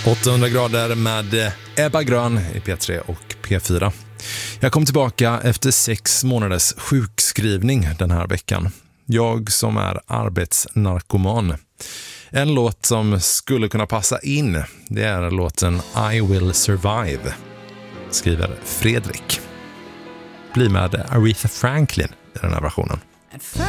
800 grader med Ebba Grön i P3 och P4. Jag kom tillbaka efter 6 månaders sjukskrivning den här veckan. Jag som är arbetsnarkoman. En låt som skulle kunna passa in, det är låten I Will Survive, skriver Fredrik. Bli med Aretha Franklin i den här versionen. At first